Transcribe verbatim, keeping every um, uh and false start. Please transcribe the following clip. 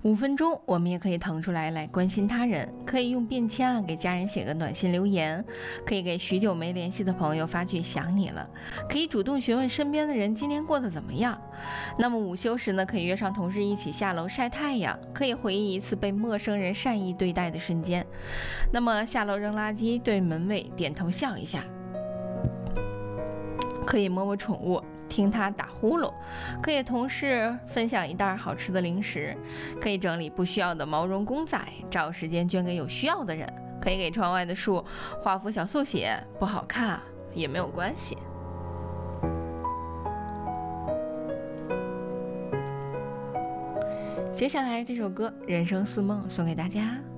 五分钟，我们也可以腾出来来关心他人，可以用便签啊给家人写个短信留言，可以给许久没联系的朋友发句想你了，可以主动询问身边的人今天过得怎么样。那么午休时呢，可以约上同事一起下楼晒太阳，可以回忆一次被陌生人善意对待的瞬间。那么下楼扔垃圾，对门卫点头笑一下，可以摸摸宠物，听它打呼噜，可以同事分享一袋好吃的零食，可以整理不需要的毛绒公仔，找时间捐给有需要的人，可以给窗外的树画幅小速写，不好看也没有关系。接下来这首歌《人生似梦》送给大家。